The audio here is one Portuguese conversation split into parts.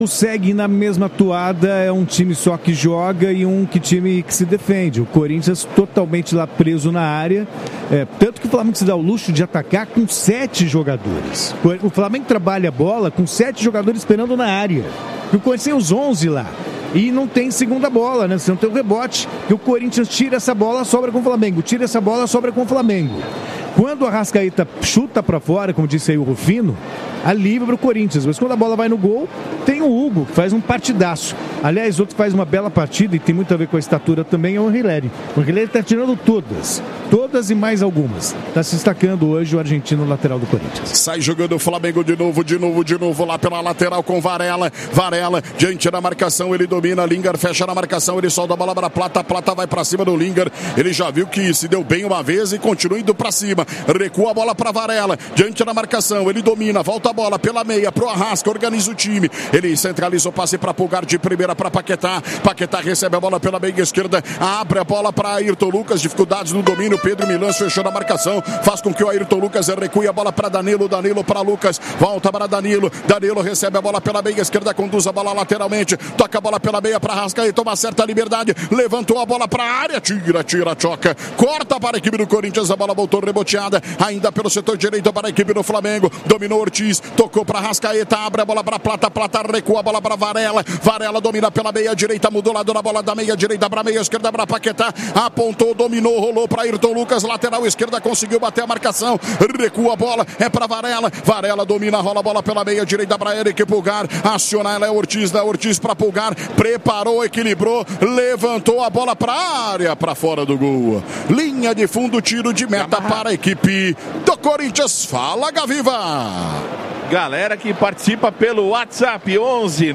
Segue na mesma toada, é um time só que joga e time que se defende. O Corinthians totalmente lá preso na área, tanto que o Flamengo se dá o luxo de atacar com 7 jogadores. O Flamengo trabalha a bola com 7 jogadores esperando na área. O Corinthians tem os 11 lá. E não tem segunda bola, né? Você não tem o rebote, que o Corinthians tira essa bola, sobra com o Flamengo. Tira essa bola, sobra com o Flamengo. Quando o Arrascaeta chuta para fora, como disse aí o Rufino, alívio para o Corinthians. Mas quando a bola vai no gol, tem o Hugo, que faz um partidaço. Aliás, outro que faz uma bela partida, e tem muito a ver com a estatura também, é o Henrileri. O Henrileri está tirando todas e mais algumas. Está se destacando hoje o argentino lateral do Corinthians. Sai jogando o Flamengo de novo lá pela lateral com Varela. Varela diante da marcação, ele domina, Lingard fecha na marcação, ele solta a bola para Plata, Plata vai para cima do Lingard. Ele já viu que se deu bem uma vez e continua indo para cima. Recua a bola para Varela, diante da marcação, ele domina, volta a bola pela meia pro Arrasca, organiza o time. Ele centraliza o passe para Pulgar de primeira para Paquetá. Paquetá recebe a bola pela meia esquerda, abre a bola para Ayrton Lucas, dificuldades no domínio. Pedro Milans fechou na marcação, faz com que o Ayrton Lucas recue a bola para Danilo, Danilo para Lucas, volta para Danilo, Danilo recebe a bola pela meia esquerda, conduz a bola lateralmente, toca a bola pela meia para Arrasca e toma certa liberdade, levantou a bola para a área, tira, choca, corta para a equipe do Corinthians, a bola voltou reboteada, ainda pelo setor direito para a equipe do Flamengo, dominou Ortiz, tocou para Arrascaeta, abre a bola para Plata, Plata recua a bola para Varela, Varela domina pela meia direita, mudou lado na bola da meia direita para meia esquerda para Paquetá, apontou, dominou, rolou para Ayrton Lucas, lateral esquerda, conseguiu bater a marcação, recua a bola, é para Varela, Varela domina, rola a bola pela meia direita para Eric Pulgar, aciona ela é Ortiz, da Ortiz para Pulgar, preparou, equilibrou, levantou a bola para a área, para fora do gol, linha de fundo, tiro de meta para a equipe do Corinthians. Fala, Gaviva! Galera que participa pelo WhatsApp 11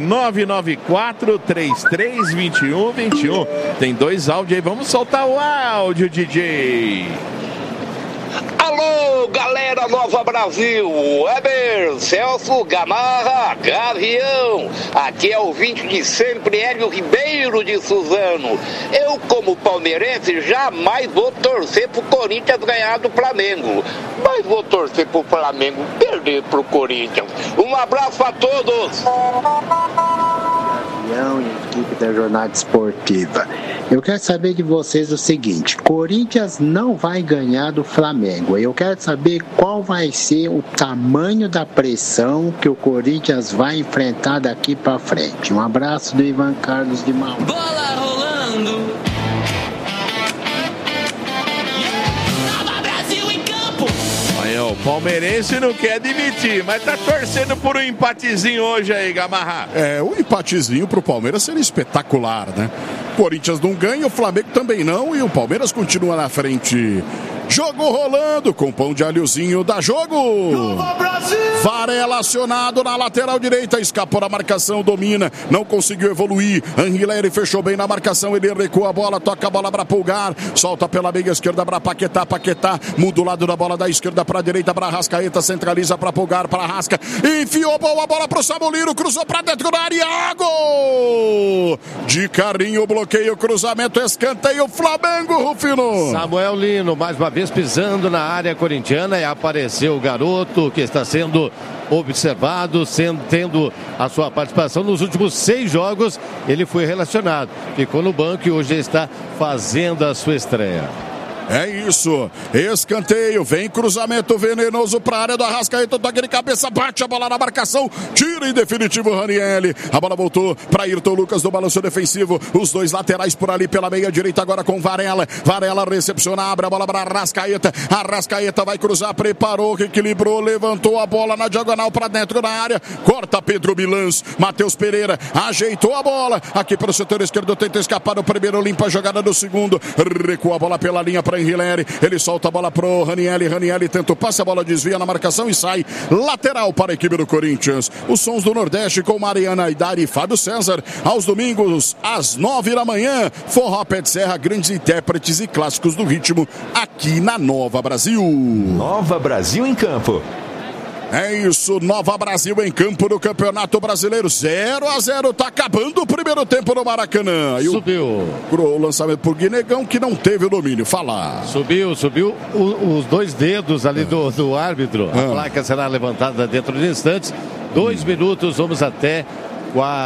994 33 21 21. Tem 2 áudios aí, vamos soltar o áudio, DJ. Alô, galera Nova Brasil, Weber, Celso, Gamarra, Gavião, aqui é o ouvinte de sempre, Hélio Ribeiro de Suzano. Eu, como palmeirense, jamais vou torcer pro Corinthians ganhar do Flamengo, mas vou torcer pro Flamengo perder pro Corinthians. Um abraço a todos! E equipe da Jornada Esportiva. Eu quero saber de vocês o seguinte: Corinthians não vai ganhar do Flamengo. Eu quero saber qual vai ser o tamanho da pressão que o Corinthians vai enfrentar daqui para frente. Um abraço do Ivan Carlos de Mal. Bola rolando. O palmeirense não quer admitir, mas tá torcendo por um empatezinho hoje aí, Gamarra. O empatezinho pro Palmeiras seria espetacular, né? Corinthians não ganha, o Flamengo também não, e o Palmeiras continua na frente. Jogo rolando com pão de alhozinho, dá jogo. Varela acionado na lateral direita, escapou da marcação, domina, não conseguiu evoluir. Henrileri fechou bem na marcação, ele recua a bola, toca a bola para Pulgar, solta pela meia esquerda para Paquetá, Paquetá muda o lado da bola da esquerda para a direita para Arrascaeta, centraliza para Pulgar, para Arrasca, enfiou a bola para o Samulino, cruzou para dentro da área, gol! De carrinho, bloqueio, cruzamento, escanteio, Flamengo, Rufino. Samuel Lino, mais uma vez pisando na área corintiana, e apareceu o garoto que está sendo observado, tendo a sua participação nos últimos 6 jogos. Ele foi relacionado, ficou no banco e hoje está fazendo a sua estreia. É isso, escanteio, vem cruzamento venenoso para a área do Arrascaeta, toque de cabeça, bate a bola na marcação, tira em definitivo o Ranieri, a bola voltou para Ayrton Lucas no balanço defensivo, os 2 laterais por ali pela meia direita agora com Varela, Varela recepciona, abre a bola para Arrascaeta, Arrascaeta vai cruzar, preparou, equilibrou, levantou a bola na diagonal para dentro da área, corta Pedro Milans, Matheus Pereira, ajeitou a bola, aqui para o setor esquerdo, tenta escapar o primeiro, limpa a jogada do segundo, recua a bola pela linha para Henrileri, ele solta a bola pro Ranieri, Ranieri tenta o passe, a bola desvia na marcação e sai lateral para a equipe do Corinthians. Os sons do Nordeste com Mariana Aidari e Fábio César, aos domingos às 9 da manhã, Forró Pé de Serra, grandes intérpretes e clássicos do ritmo aqui na Nova Brasil. Nova Brasil em campo. É isso, Nova Brasil em campo no Campeonato Brasileiro, 0-0, tá acabando o primeiro tempo no Maracanã. Subiu. O lançamento por Guinegão, que não teve o domínio, fala. Subiu os 2 dedos ali do árbitro, a placa será levantada dentro de instantes, 2 minutos, vamos até com a